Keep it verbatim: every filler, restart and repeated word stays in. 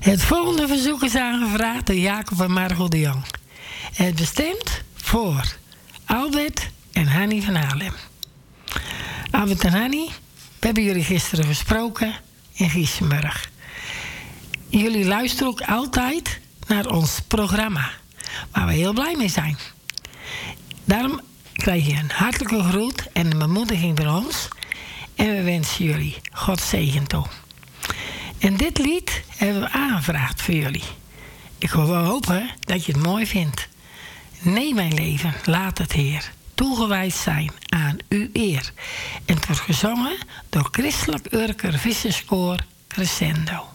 Het volgende verzoek is aangevraagd door Jacob en Margot de Jong. Het bestemd voor Albert en Hanny van Haarlem. Albert en Hanny, we hebben jullie gisteren gesproken in Giesenburg. Jullie luisteren ook altijd naar ons programma, waar we heel blij mee zijn. Daarom krijg je een hartelijke groet en een bemoediging van ons. En we wensen jullie God zegen toe. En dit lied hebben we aangevraagd voor jullie. Ik wil wel hopen dat je het mooi vindt. Nee, mijn leven, laat het Heer toegewijd zijn aan uw eer. En het wordt gezongen door Christelijk Urker Visserskoor Crescendo.